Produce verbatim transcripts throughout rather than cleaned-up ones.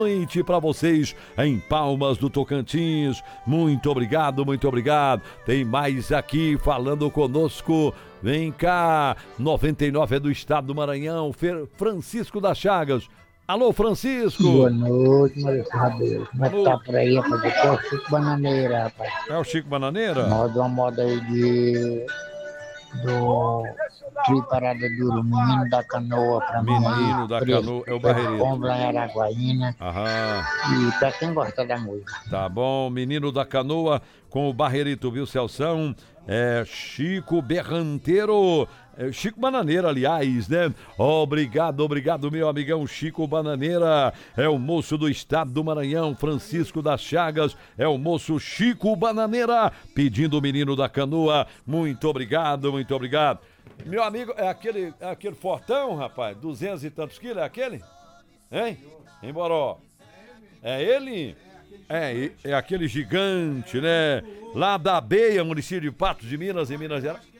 Noite para vocês em Palmas do Tocantins. Muito obrigado, muito obrigado. Tem mais aqui falando conosco. Vem cá, noventa e nove é do estado do Maranhão, Francisco das Chagas. Alô, Francisco. Boa noite, Maurício Rabelo. Como é que tá por aí, rapaz? Aqui é o Chico Bananeira, rapaz. É o Chico Bananeira? Moda uma moda aí de... do... Trio Parada Duro, Menino da Canoa pra mim. Menino da Canoa, é o Barreirito. Pombo lá em Araguaína. Aham. E pra quem gosta da música. Tá bom, Menino da Canoa com o Barreirito, viu, Celção? É Chico Berranteiro, é Chico Bananeira, aliás, né? Obrigado, obrigado, meu amigão Chico Bananeira. É o moço do estado do Maranhão, Francisco das Chagas. É o moço Chico Bananeira, pedindo o Menino da Canoa. Muito obrigado, muito obrigado. Meu amigo, é aquele, é aquele fortão, rapaz? Duzentos e tantos quilos, é aquele? Hein? Em Boró. É ele? É, é aquele gigante, né? Lá da Beia, município de Patos de Minas, em Minas Gerais.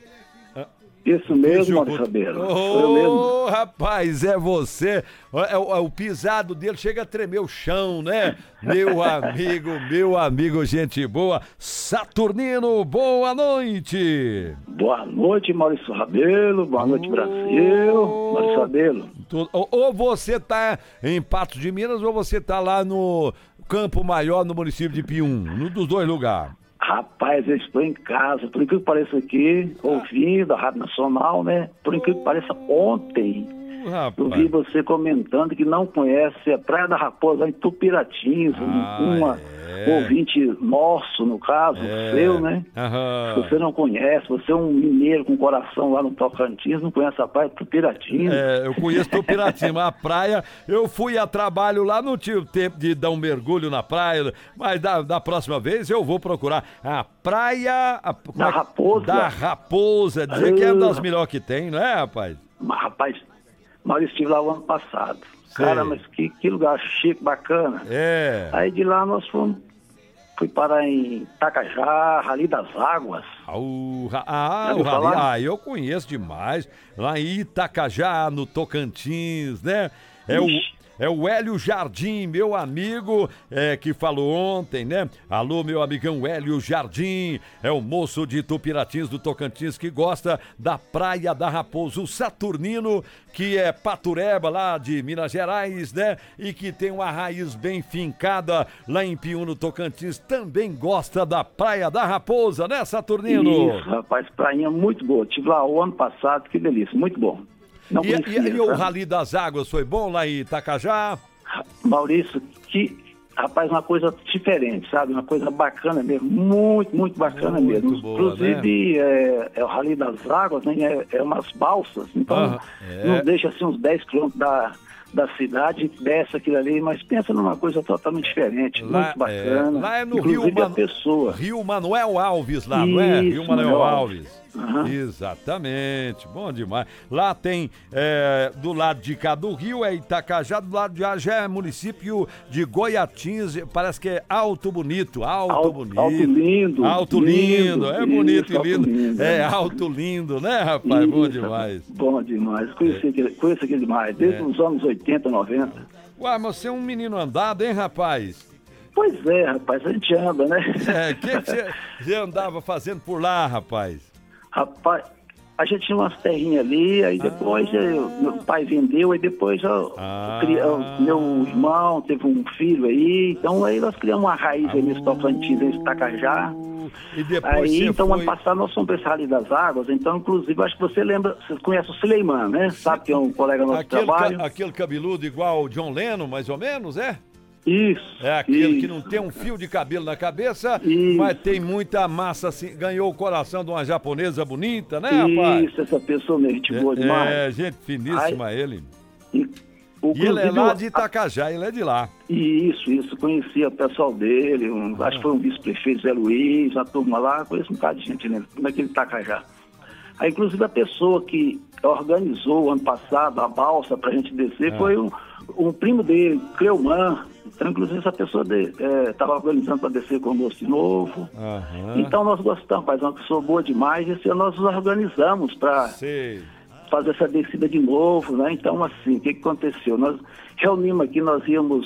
Isso mesmo, Maurício Rabelo. Ô, oh, rapaz, é você. É, é, o pisado dele chega a tremer o chão, né? Meu amigo, meu amigo, gente boa. Saturnino, boa noite. Boa noite, Maurício Rabelo. Boa noite, oh, Brasil. Maurício Rabelo. Ou, ou você tá em Patos de Minas ou você tá lá no Campo Maior, no município de Pium, num dos dois lugares. Rapaz, eu estou em casa, por incrível que pareça aqui, ouvindo a Rádio Nacional, né? Por incrível que pareça, ontem Rapaz. eu vi você comentando que não conhece a Praia da Raposa, em Tupiratins, ah, uma é. ouvinte nosso, no caso, é. seu, né? Aham. Você não conhece, você é um mineiro com coração lá no Tocantins, não conhece a Praia de Tupiratins. É, eu conheço Tupiratins, mas a praia, eu fui a trabalho lá, não tive tempo de dar um mergulho na praia, mas da, da próxima vez eu vou procurar a praia... A, da Raposa. Da Raposa, dizer uh. que é uma das melhores que tem, não é, rapaz? Mas, rapaz... Maurício, estive lá o ano passado. Sei. Cara, mas que, que lugar chique, bacana. É. Aí de lá nós fomos, fui parar em Itacajá, Rally das Águas. Ah, o, ah, o Rally, ah, eu conheço demais. Lá em Itacajá, no Tocantins, né? É Ixi. o... É o Hélio Jardim, meu amigo, é, que falou ontem, né? Alô, meu amigão Hélio Jardim, é o moço de Tupiratins do Tocantins que gosta da Praia da Raposa. O Saturnino, que é patureba lá de Minas Gerais, né? E que tem uma raiz bem fincada lá em Pium, no Tocantins, também gosta da Praia da Raposa, né, Saturnino? Isso, rapaz, prainha muito boa. Estive lá o ano passado, que delícia, muito bom. Não e, conhecia, e, e o Rally das Águas foi bom lá em Itacajá? Maurício, que, rapaz, uma coisa diferente, sabe? Uma coisa bacana mesmo, muito, muito bacana muito mesmo. Boa, Inclusive, né? é, é o Rally das Águas, né? é, é umas balsas, então ah, é. não deixa assim uns dez quilômetros da... da cidade, desce aquilo ali, mas pensa numa coisa totalmente diferente, lá, muito bacana. É, lá é no Inclusive Rio, a pessoa. Rio Manuel Alves, lá, Isso, não é? Rio Manuel, Manuel Alves. Alves. Uhum. Exatamente, bom demais. Lá tem, é, do lado de cá do Rio é Itacajá, do lado de lá já é município de Goiatins, parece que é Alto Bonito, Alto, Alto Bonito. Alto Lindo. Alto Lindo, lindo é bonito isso, e lindo. lindo. É Alto Lindo, né, rapaz? Isso, bom demais. Bom demais, conheci, é. aquele, conheci aquele demais, desde é. os anos oitenta, noventa. Ué, mas você é um menino andado, hein, rapaz? Pois é, rapaz, a gente anda, né? É, o que você, você andava fazendo por lá, rapaz? Rapaz, a gente tinha umas terrinhas ali, aí depois ah. eu, meu pai vendeu, aí depois eu, ah. eu, meu irmão teve um filho aí, então aí nós criamos uma raiz ah. aí nesse Tocantins, nesse Itacajá. E depois aí, então, foi... ano passado nós fomos para esse Rally das Águas, então, inclusive, acho que você lembra, você conhece o Suleiman, né? Sabe que é um colega nosso de trabalho. Ca, aquele cabeludo igual o John Lennon, mais ou menos, é? Isso. É aquele isso. que não tem um fio de cabelo na cabeça, isso. mas tem muita massa, assim, ganhou o coração de uma japonesa bonita, né, rapaz? Isso, essa pessoa mesmo, gente boa demais. É, gente finíssima aí, ele. E, e ele é lá de Itacajá, ele é de lá. Isso, isso, conhecia o pessoal dele, um, ah. acho que foi um vice-prefeito, Zé Luiz, a turma lá, conheço um bocado de gente, né, naquele Itacajá. Aí, inclusive, a pessoa que organizou ano passado a balsa pra gente descer ah. foi um, um primo dele, Cleuman. Então, inclusive, essa pessoa estava é, organizando para descer conosco de novo. Uhum. Então, nós gostamos, pai, uma pessoa boa demais. Esse ano nós nos organizamos para fazer essa descida de novo, né? Então, assim, o que, que aconteceu? Nós reunimos aqui, nós íamos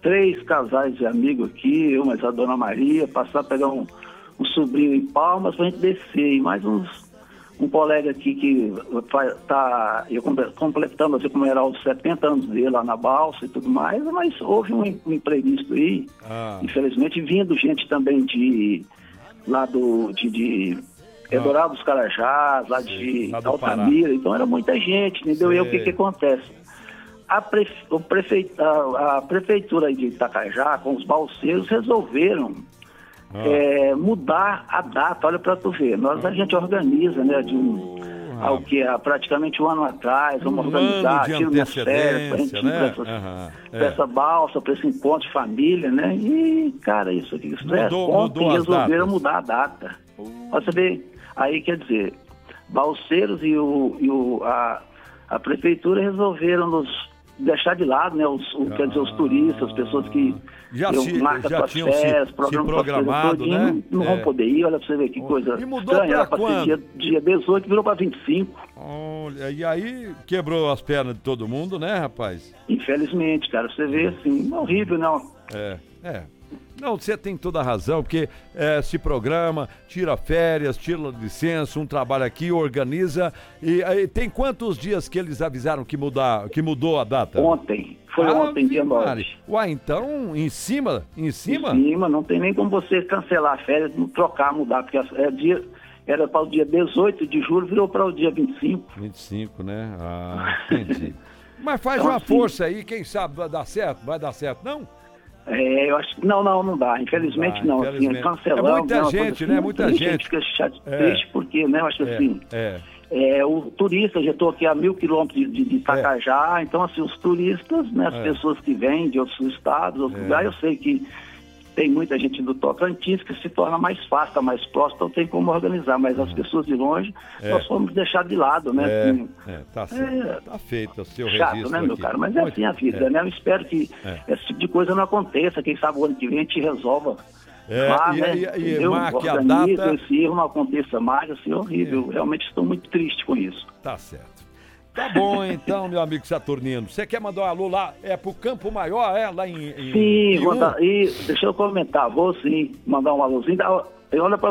três casais de amigos aqui, eu, mas a Dona Maria, passar a pegar um, um sobrinho em Palmas pra gente descer, e mais uns, um colega aqui que tá, eu completando assim, como era os setenta anos dele lá na balsa e tudo mais, mas houve um, um imprevisto aí, ah. infelizmente, vindo gente também de, lá do, de, de Eldorado dos Carajás, lá de Altamira, então era muita gente, entendeu? Sei. E o que que acontece? A, prefe... o prefe... a, a prefeitura de Itacajá, com os balseiros, resolveram ah. é, mudar a data. Olha para tu ver, nós a gente organiza, né, de um, ah. ao que há praticamente um ano atrás, vamos um organizar, tiro minhas férias, pra gente ir né? para uhum. é. essa balsa, para esse encontro de família, né? E, cara, isso aqui, isso mudou, é ontem resolveram mudar a data. Uh. Pode saber, aí quer dizer, balseiros e, o, e o, a, a prefeitura resolveram nos deixar de lado, né, os, o, ah, quer dizer, os turistas, as pessoas que já, se, já tinham férias, se, se programado, todinho, né? Não, não é. vão poder ir, olha pra você ver que coisa e mudou estranha, era pra pra ser dia, dia dezoito, virou pra vinte e cinco. Olha, e aí quebrou as pernas de todo mundo, né, rapaz? Infelizmente, cara, você vê assim, é horrível, não. É, é. Não, você tem toda a razão, porque é, se programa, tira férias, tira licença, um trabalho aqui, organiza. E aí, tem quantos dias que eles avisaram que, mudar, que mudou a data? Ontem. Foi ah, ontem, dia nove. Uai, então, em cima? Em cima? Em cima, não tem nem como você cancelar a férias, trocar, mudar, porque é dia, era para o dia dezoito de julho, virou para o dia vinte e cinco. vinte e cinco, né? Ah, entendi. Mas faz então, uma assim, força aí, quem sabe vai dar certo? Vai dar certo, não? É, eu acho que não, não, não dá, infelizmente ah, não, infelizmente. Assim, cancelamos. É muita né, gente, assim, né, muita gente. gente fica chateado, é. triste porque, né, eu acho é. assim, é. É, o turista, já estou aqui a mil quilômetros de, de, de Itacajá, é. então assim, os turistas, né, as é. pessoas que vêm de outros estados, outros é. lugares, eu sei que tem muita gente do Tocantins que se torna mais fácil, tá mais próximo, então tem como organizar, mas as pessoas de longe, é. nós fomos deixar de lado, né? É, assim, é, tá, é, tá feito o seu chato, registro né, meu aqui. cara? Mas é Muito, assim a vida, é. né? Eu espero que é. esse tipo de coisa não aconteça, quem sabe o ano que vem a gente resolva. É, lá, e, né? e, e eu marque a data. Esse erro não aconteça mais, assim, é horrível. É. Realmente estou muito triste com isso. Tá certo. Tá bom, então, meu amigo Saturnino. Você quer mandar um alô lá? É pro Campo Maior, é? Lá em. em sim, em mandar, e deixa eu comentar, vou sim mandar um alôzinho. Olha pra